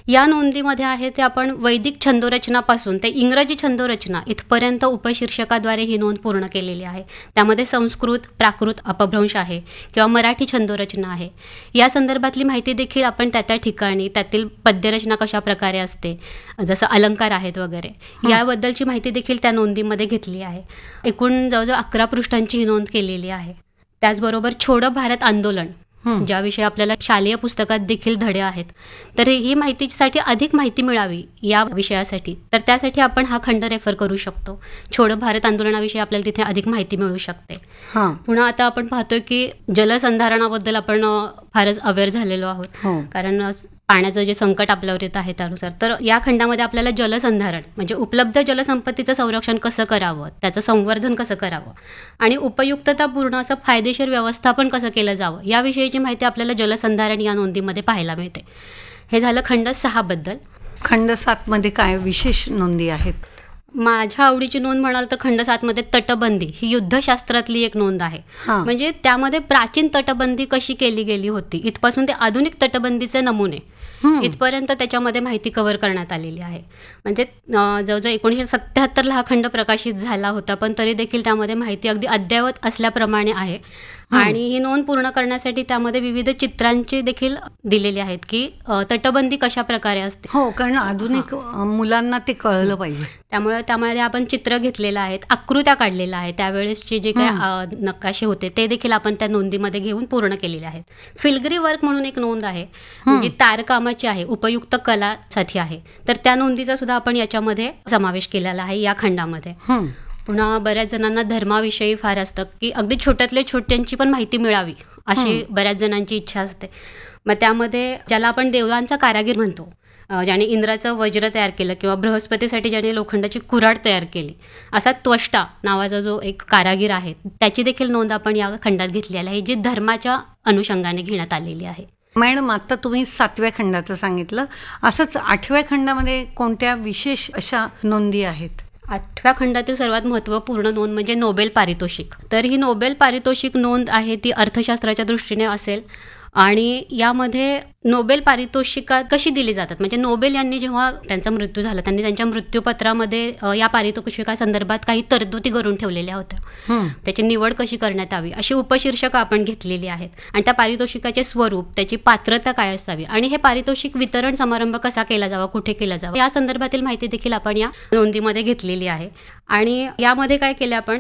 या नोंदीमध्ये आहे ते आपण वैदिक छंदोरचनापासून ते इंग्रजी छंदोरचना इथपर्यंत उपशीर्षकाद्वारे ही नोंद पूर्ण केलेली आहे. त्यामध्ये संस्कृत, प्राकृत, अपभ्रंश आहे किंवा मराठी छंदोरचना आहे. या संदर्भातली माहिती देखील आपण त्या ठिकाणी त्यातील पद्यरचना कशा प्रकारे असते, जसं अलंकार आहेत वगैरे, याबद्दलची माहिती देखील त्या नोंदीमध्ये घेतली आहे. एकूण जवळजवळ 11 पृष्ठांची ही नोंद केलेली आहे. त्याचबरोबर छोडो भारत आंदोलन, ज्याविषयी आपल्याला शालेय पुस्तकात देखील धडे आहेत, तर ही माहितीसाठी अधिक माहिती मिळावी या विषयासाठी, तर त्यासाठी आपण हा खंड रेफर करू शकतो. छोडो भारत आंदोलनाविषयी आपल्याला तिथे अधिक माहिती मिळू शकते. पुन्हा आता आपण पाहतोय की जलसंधारणाबद्दल आपण फारच अवेअर झालेलो आहोत, कारण पाण्याचं जे संकट आपल्यावर येत आहे त्यानुसार. तर या खंडामध्ये आपल्याला जलसंधारण म्हणजे उपलब्ध जलसंपत्तीचं संरक्षण कसं करावं, त्याचं संवर्धन कसं करावं आणि उपयुक्ततापूर्ण असं फायदेशीर व्यवस्थापन कसं केलं जावं याविषयीची माहिती आपल्याला जलसंधारण या नोंदीमध्ये पाहायला मिळते. हे झालं खंड 6 बद्दल. खंड 7 मध्ये काय विशेष नोंदी आहेत? माझ्या आवडीची नोंद म्हणाल तर खंड 7 मध्ये तटबंदी ही युद्धशास्त्रातली एक नोंद आहे. म्हणजे त्यामध्ये प्राचीन तटबंदी कशी केली गेली होती इथपासून ते आधुनिक तटबंदीचे नमुने इथपर्यंत त्याच्यामध्ये माहिती कव्हर करण्यात आलेली आहे. म्हणजे जवळजवळ 1977ला हा खंड प्रकाशित झाला होता, पण तरी देखील त्यामध्ये माहिती अगदी अद्ययावत असल्याप्रमाणे आहे. आणि ही नोंद पूर्ण करण्यासाठी त्यामध्ये विविध चित्रांची देखील दिलेली आहेत की तटबंदी कशा प्रकारे असते. हो, कारण आधुनिक मुलांना ते कळलं पाहिजे. त्यामुळे त्यामध्ये आपण चित्र घेतलेलं आहेत, आकृत्या काढलेल्या आहेत, त्यावेळेसचे जे काही नकाशे होते ते देखील आपण त्या नोंदीमध्ये घेऊन पूर्ण केलेले आहेत. फिलग्री वर्क म्हणून एक नोंद आहे जी तारकामाची आहे, उपयुक्त कलासाठी आहे, तर त्या नोंदीचा सुद्धा आपण याच्यामध्ये समावेश केलेला आहे या खंडामध्ये. पुन्हा बऱ्याच जणांना धर्माविषयी फार असतं की अगदी छोट्यातल्या छोट्यांची पण माहिती मिळावी अशी बऱ्याच जणांची इच्छा असते. मग त्यामध्ये ज्याला आपण देवांचा कारागीर म्हणतो, ज्याने इंद्राचं वज्र तयार केलं किंवा बृहस्पतीसाठी ज्याने लोखंडाची कुऱ्हाड तयार केली, असा त्वष्टा नावाचा जो एक कारागीर आहे त्याची देखील नोंद आपण या खंडात घेतलेली आहे, जी धर्माच्या अनुषंगाने घेण्यात आलेली आहे. मॅडम, आता तुम्ही 7व्या खंडाचं सांगितलं, असंच 8व्या खंडामध्ये कोणत्या विशेष अशा नोंदी आहेत? 8व्या खंडातील सर्वात महत्त्वपूर्ण नोंद म्हणजे नोबेल पारितोषिक. तर ही नोबेल पारितोषिक नोंद आहे ती अर्थशास्त्राच्या दृष्टीने असेल आणि यामध्ये नोबेल पारितोषिका कशी दिली जातात, म्हणजे नोबेल यांनी जेव्हा त्यांचा मृत्यू झाला त्यांनी त्यांच्या मृत्यूपत्रामध्ये या पारितोषिकासंदर्भात काही तरतुदी करून ठेवलेल्या होत्या. त्याची निवड कशी करण्यात यावी अशी उपशीर्षकं आपण घेतलेली आहेत आणि त्या पारितोषिकाचे स्वरूप, त्याची पात्रता काय असावी आणि हे पारितोषिक वितरण समारंभ कसा केला जावा, कुठे केला जावा या संदर्भातील माहिती देखील आपण या नोंदीमध्ये घेतलेली आहे. आणि यामध्ये काय केलं आपण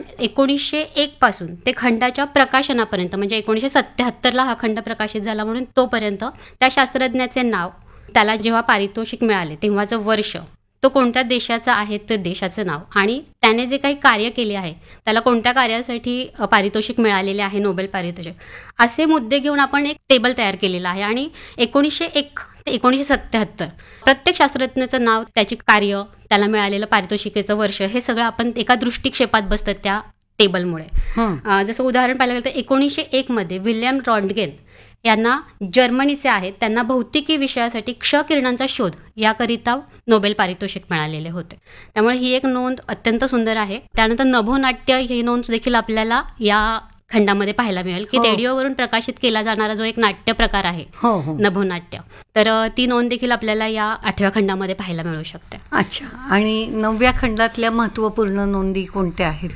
1901 पासून ते खंडाच्या प्रकाशनापर्यंत, म्हणजे 1977ला हा खंड प्रकाशित झाला म्हणून तोपर्यंत त्या शास्त्रज्ञाचे नाव, त्याला जेव्हा पारितोषिक मिळाले तेव्हाचं वर्ष, तो कोणत्या देशाचा आहे ते देशाचं नाव आणि त्याने जे काही कार्य केले आहे त्याला कोणत्या कार्यासाठी पारितोषिक मिळालेले आहे, नोबेल पारितोषिक, असे मुद्दे घेऊन आपण एक टेबल तयार केलेला आहे. आणि 1901 ते 1977 प्रत्येक शास्त्रज्ञाचं नाव, त्याची कार्य, त्याला मिळालेलं पारितोषिकेचं वर्ष, हे सगळं आपण एका दृष्टिक्षेपात बसतं त्या टेबलमुळे. जसं उदाहरण पाहिलं गेलं तर 1901 मध्ये विल्यम रॉन्टगेन यांना जर्मनीचे आहेत, त्यांना भौतिकी विषयासाठी क्ष किरणांचा शोध याकरिता नोबेल पारितोषिक मिळालेले होते. त्यामुळे ही एक नोंद अत्यंत सुंदर आहे. त्यानंतर नभोनाट्य ही नोंद देखील आपल्याला या खंडामध्ये पाहायला मिळेल की रेडिओवरून प्रकाशित केला जाणारा जो एक नाट्य प्रकार आहे नभोनाट्य, तर ती नोंद देखील आपल्याला या 8व्या खंडामध्ये पाहायला मिळू शकते. अच्छा, आणि 9व्या खंडातल्या महत्त्वपूर्ण नोंदी कोणत्या आहेत?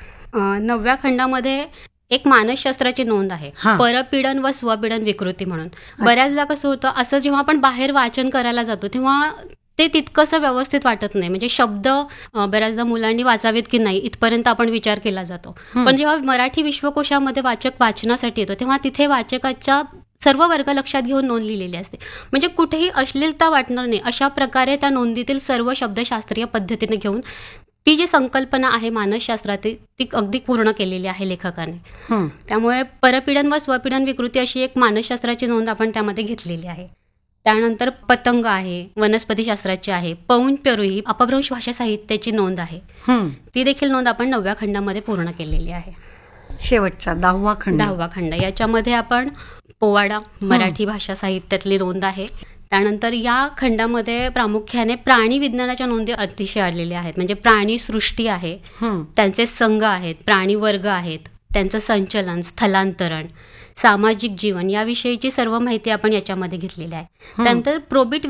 9व्या खंडामध्ये एक मानसशास्त्राची नोंद आहे, परपीडन व स्वपीडन विकृती म्हणून. बऱ्याचदा कसं होतं, असं जेव्हा आपण बाहेर वाचन करायला जातो तेव्हा ते तितकंसं व्यवस्थित वाटत नाही, म्हणजे शब्द बऱ्याचदा मुलांनी वाचावेत की नाही इथपर्यंत आपण विचार केला जातो. पण जेव्हा मराठी विश्वकोशामध्ये वाचक वाचनासाठी येतो तेव्हा तिथे वाचकाच्या सर्व वर्ग लक्षात घेऊन नोंद लिहिलेली असते, म्हणजे कुठेही अश्लीलता वाटणार नाही अशा प्रकारे त्या नोंदीतील सर्व शब्द शास्त्रीय पद्धतीने घेऊन ती जी संकल्पना आहे मानसशास्त्रातील ती अगदी पूर्ण केलेली आहे लेखकाने. त्यामुळे परपीडन व स्वपीडन विकृती अशी एक मानसशास्त्राची नोंद आपण त्यामध्ये घेतलेली आहे. त्यानंतर पतंग आहे, वनस्पतीशास्त्राची आहे, पौन पेरू अपभ्रंश भाषा साहित्याची नोंद आहे, ती देखील नोंद आपण 9व्या खंडामध्ये पूर्ण केलेली आहे. शेवटचा 10वा खंड याच्यामध्ये आपण पोवाडा, मराठी भाषा साहित्यातली नोंद आहे. त्यानंतर या खंडामध्ये प्रामुख्याने प्राणी विज्ञानाच्या नोंदी अतिशय आलेल्या आहेत, म्हणजे प्राणी सृष्टी आहे, त्यांचे संघ आहेत, प्राणी वर्ग आहेत, त्यांचं संचलन, स्थलांतरण, सामाजिक जीवन याविषयीची सर्व माहिती आपण याच्यामध्ये घेतलेली आहे. त्यानंतर प्रोबिट